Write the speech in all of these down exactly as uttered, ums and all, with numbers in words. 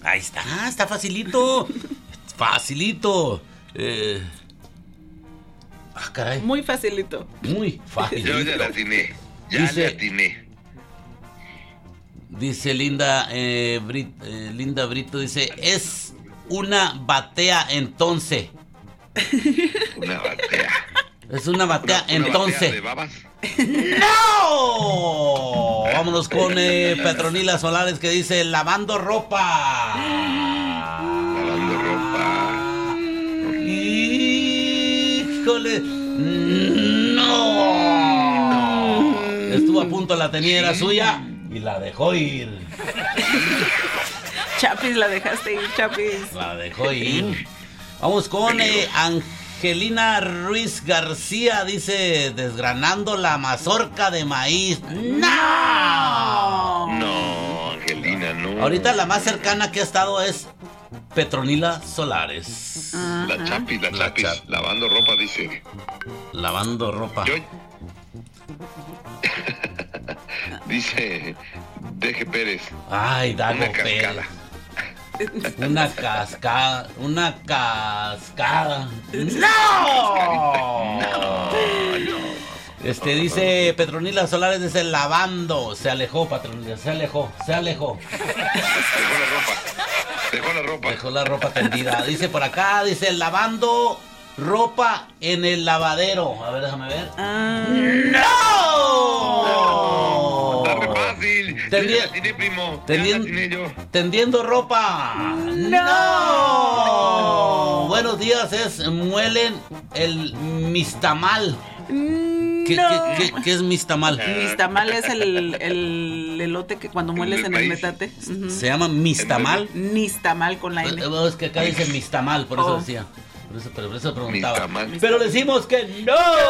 Ahí está, está facilito. Facilito. Eh... Ah, caray. Muy facilito. Muy facilito. Yo ya la atiné. Ya Dice, la atiné. Dice Linda, eh, Brit, eh, Linda Brito, dice, es una batea entonces. Una batea. Es una batea Una, una entonces. batea de babas. ¡No! Vámonos con eh, Petronila Solares que dice lavando ropa. Lavando ropa. Híjole. No. Estuvo a punto, la tenía, era suya y la dejó ir. Chapis, la dejaste ir, Chapis. La dejó ir. Vamos con eh, Angelina Ruiz García, dice, desgranando la mazorca de maíz. ¡No! No, Angelina, no. Ahorita la más cercana que ha estado es Petronila Solares. Ajá. La Chapis, la La Chapis. Chap- Lavando ropa, dice. Lavando ropa. Yo... Dice Deje Pérez. Ay, Dago Una Pérez. cascada. Una cascada. Una cascada. ¡No! Este dice Petronila Solares, dice lavando. Se alejó, Petronila, se alejó, se alejó. Dejó la ropa. Dejó la ropa. Dejó la ropa tendida. Dice por acá, dice lavando ropa en el lavadero. A ver, déjame ver. Ah. ¡No! Está re fácil. Yo Tendi- ya la atiné, primo. tendi- Ya la atiné yo. Tendiendo ropa. ¡No! Buenos días, es muelen el mistamal. ¿Qué, No. qué, qué, qué es mistamal? Mistamal es el, el elote que cuando mueles El en el maíz. metate. Ujú. Se llama mistamal. Nistamal con la N. Eh, Es que acá dice mistamal, por eso Oh. decía. Por eso, pero por eso preguntaba. Mistamal. Pero decimos que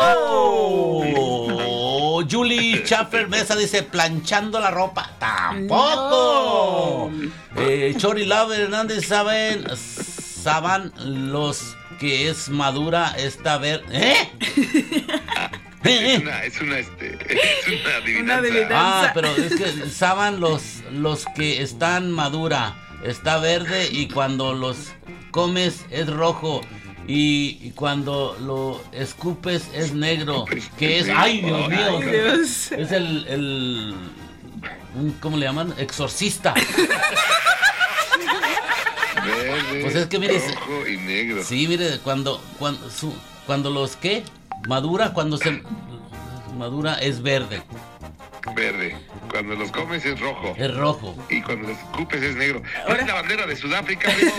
no. Julie Chaffer Mesa dice planchando la ropa. Tampoco. Eh, Chori Love Hernández saben, saben los que es madura esta ver. ¿Eh? ¿Eh? Es una, es una, este, es una adivinanza. Una adivinanza. Ah, pero es que saben los, los que están madura. Está verde y cuando los comes es rojo. Y, y cuando lo escupes es negro. Que es. ¡Ay, Dios mío! Ay, Dios. Es el. el un- ¿Cómo le llaman? Exorcista. Verde, Pues es que mire, rojo y negro. Sí, mire, cuando. Cuando, su- cuando los ¿qué? Madura, cuando se. Madura es verde. Verde. Cuando los comes es rojo. Es rojo. Y cuando los escupes es negro. Ahora- Es la bandera de Sudáfrica, primo.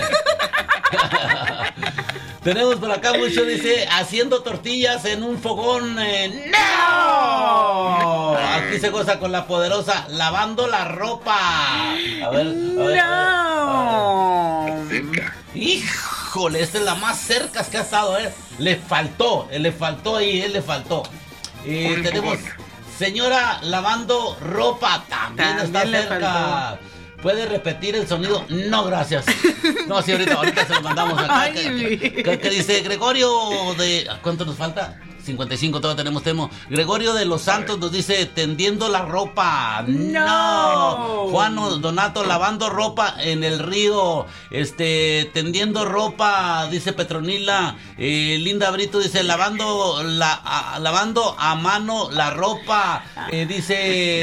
Tenemos por acá mucho, dice, haciendo tortillas en un fogón. eh, ¡No! Aquí se goza con la poderosa, lavando la ropa. A ver, a ver. a ver, a ver. No. Cerca. Híjole, esta es la más cerca que ha estado, ¿eh? Le faltó, eh, le faltó ahí, él le faltó. Eh, Un tenemos empujón. señora lavando ropa, también, También está le cerca. ¿Puede repetir el sonido? No, gracias. No, sí, ahorita, ahorita se lo mandamos acá. Ay, que, mi- que- que- que dice Gregorio de... ¿Cuánto nos falta? cincuenta y cinco, todavía tenemos temo. Gregorio de los Santos nos dice, tendiendo la ropa. No. Juan Donato lavando ropa en el río. Este, tendiendo ropa, dice Petronila. Eh, Linda Brito dice, lavando, la, a- lavando a mano la ropa. Eh, dice...